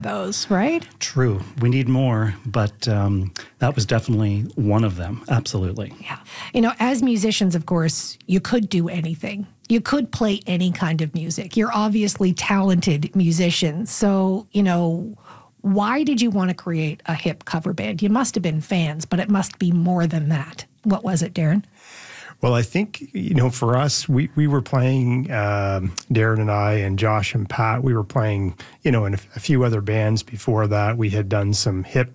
those, right? True. We need more, but that was definitely one of them. Absolutely. Yeah. You know, as musicians, of course, you could do anything. You could play any kind of music. You're obviously talented musicians. So, you know, why did you want to create a hip cover band? You must have been fans, but it must be more than that. What was it, Darren? Well, I think, you know, for us, we were playing, Darren and I and Josh and Pat, we were playing, you know, in a few other bands before that. We had done some hip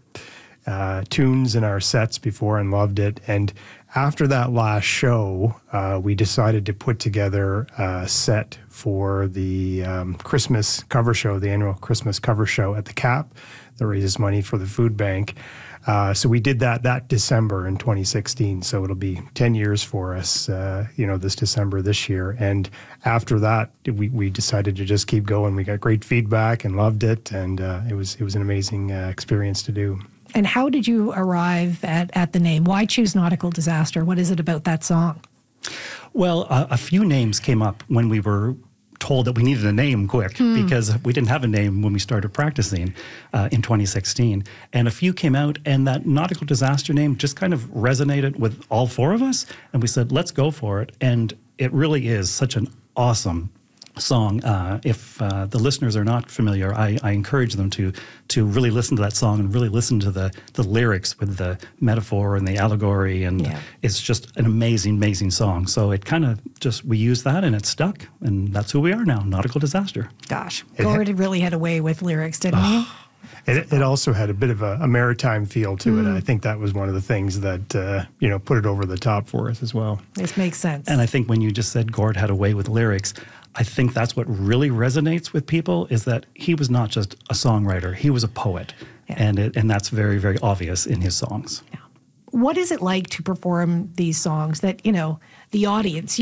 tunes in our sets before and loved it. And after that last show, we decided to put together a set for the Christmas cover show, the annual Christmas cover show at the CAP that raises money for the food bank. So we did that December in 2016. So it'll be 10 years for us, you know, this December this year. And after that, we decided to just keep going. We got great feedback and loved it. And it was an amazing experience to do. And how did you arrive at the name? Why choose Nautical Disaster? What is it about that song? Well, a few names came up when we were told that we needed a name quick because we didn't have a name when we started practicing in 2016. And a few came out, and that Nautical Disaster name just kind of resonated with all four of us. And we said, let's go for it. And it really is such an awesome song. If the listeners are not familiar, I encourage them to really listen to that song and really listen to the lyrics with the metaphor and the allegory, and it's just an amazing, amazing song. So it kind of just, we used that and it stuck, and that's who we are now, Nautical Disaster. Gosh, Gord really had a way with lyrics, didn't he? It also had a bit of a maritime feel to it. I think that was one of the things that, you know, put it over the top for us as well. This makes sense. And I think when you just said Gord had a way with lyrics, I think that's what really resonates with people, is that he was not just a songwriter, he was a poet. And that's very, very obvious in his songs. Yeah. What is it like to perform these songs that, you know, the audience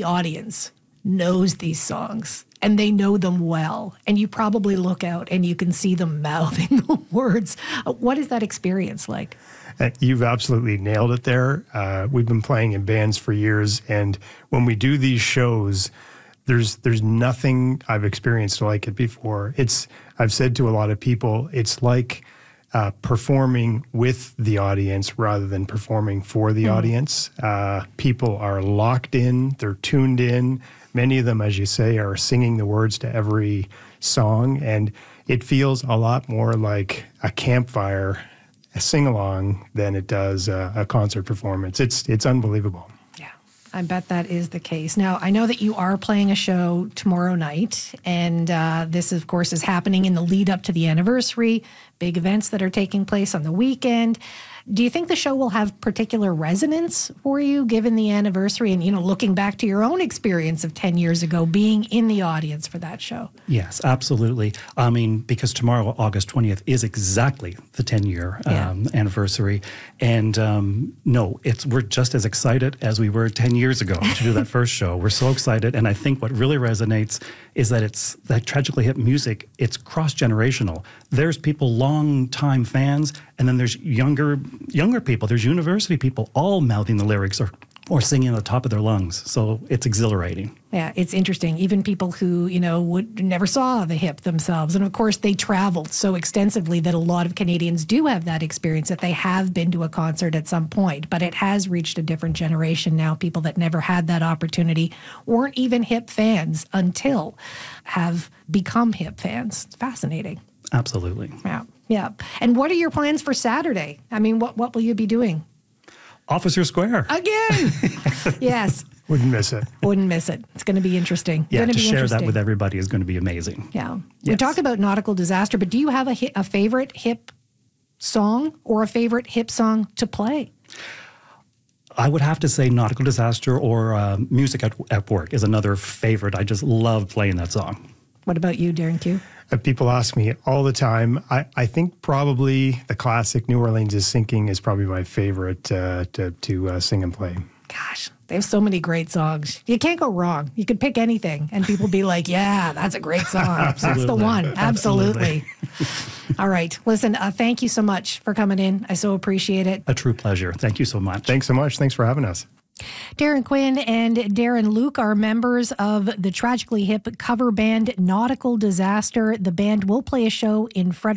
knows these songs and they know them well, and you probably look out and you can see them mouthing the words. What is that experience like? You've absolutely nailed it there. We've been playing in bands for years, and when we do these shows, there's nothing I've experienced like it before. I've said to a lot of people, it's like performing with the audience rather than performing for the audience. People are locked in, they're tuned in. Many of them, as you say, are singing the words to every song, and it feels a lot more like a campfire, a sing-along, than it does a concert performance. It's unbelievable. I bet that is the case. Now, I know that you are playing a show tomorrow night, and this, of course, is happening in the lead up to the anniversary, big events that are taking place on the weekend. Do you think the show will have particular resonance for you given the anniversary and, you know, looking back to your own experience of 10 years ago, being in the audience for that show? Yes, absolutely. I mean, because tomorrow, August 20th, is exactly the 10-year anniversary. And no, we're just as excited as we were 10 years ago to do that first show. We're so excited. And I think what really resonates is that it's that Tragically Hip music, it's cross-generational. There's people, long-time fans, and then there's younger people, there's university people all mouthing the lyrics or singing at the top of their lungs. So it's exhilarating. Yeah, it's interesting. Even people who, you know, never saw the Hip themselves. And of course, they traveled so extensively that a lot of Canadians do have that experience, that they have been to a concert at some point. But it has reached a different generation now. People that never had that opportunity, weren't even Hip fans until have become Hip fans. It's fascinating. Absolutely. Yeah. And what are your plans for Saturday? I mean, what will you be doing? Officer Square. Again. Yes. Wouldn't miss it. Wouldn't miss it. It's going to be interesting. Yeah, to share that with everybody is going to be amazing. Yeah. Yes. We talked about Nautical Disaster, but do you have a favorite Hip song or a favorite Hip song to play? I would have to say Nautical Disaster or Music at Work is another favorite. I just love playing that song. What about you, Darren Q? People ask me all the time. I think probably the classic New Orleans is Sinking is probably my favorite to sing and play. Gosh, they have so many great songs. You can't go wrong. You could pick anything and people be like, yeah, that's a great song. That's the one. Absolutely. All right. Listen, thank you so much for coming in. I so appreciate it. A true pleasure. Thank you so much. Thanks so much. Thanks for having us. Darren Quinn and Darren Luke are members of the Tragically Hip cover band Nautical Disaster. The band will play a show in Frederick.